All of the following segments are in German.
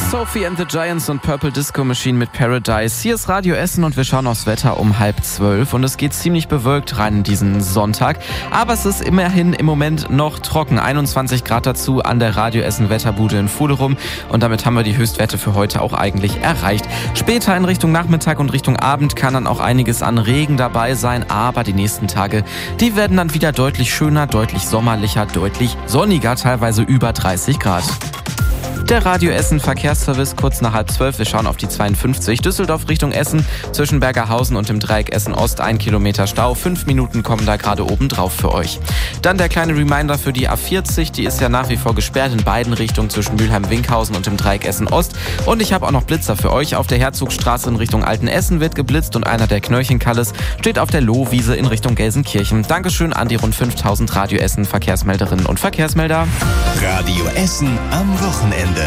Sophie and the Giants und Purple Disco Machine mit Paradise. Hier ist Radio Essen und wir schauen aufs Wetter um 11:30 und es geht ziemlich bewölkt rein in diesen Sonntag. Aber es ist immerhin im Moment noch trocken. 21 Grad dazu an der Radio Essen Wetterbude in Fuderum und damit haben wir die Höchstwerte für heute auch eigentlich erreicht. Später in Richtung Nachmittag und Richtung Abend kann dann auch einiges an Regen dabei sein, aber die nächsten Tage, die werden dann wieder deutlich schöner, deutlich sommerlicher, deutlich sonniger, teilweise über 30 Grad. Der Radio Essen Verkehrsservice kurz nach 11:30. Wir schauen auf die 52. Düsseldorf Richtung Essen. Zwischen Bergerhausen und dem Dreieck Essen Ost 1 Kilometer Stau. 5 Minuten kommen da gerade oben drauf für euch. Dann der kleine Reminder für die A40. Die ist ja nach wie vor gesperrt in beiden Richtungen zwischen Mülheim-Winkhausen und dem Dreieck Essen Ost. Und ich habe auch noch Blitzer für euch. Auf der Herzogstraße in Richtung Altenessen wird geblitzt und einer der Knöllchenkalles steht auf der Lohwiese in Richtung Gelsenkirchen. Dankeschön an die rund 5000 Radio Essen Verkehrsmelderinnen und Verkehrsmelder. Radio Essen am Wochenende.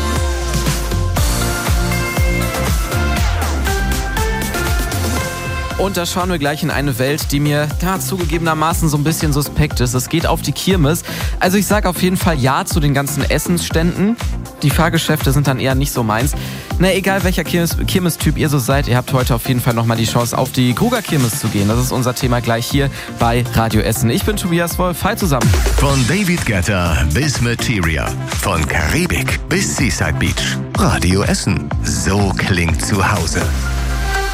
Und da schauen wir gleich in eine Welt, die mir zugegebenermaßen so ein bisschen suspekt ist. Es geht auf die Kirmes. Also ich sage auf jeden Fall ja zu den ganzen Essensständen. Die Fahrgeschäfte sind dann eher nicht so meins. Na, egal welcher Kirmestyp ihr so seid, ihr habt heute auf jeden Fall nochmal die Chance, auf die Kruger Kirmes zu gehen. Das ist unser Thema gleich hier bei Radio Essen. Ich bin Tobias Wolf. Hi zusammen. Von David Guetta bis Materia. Von Karibik bis Seaside Beach. Radio Essen. So klingt zu Hause.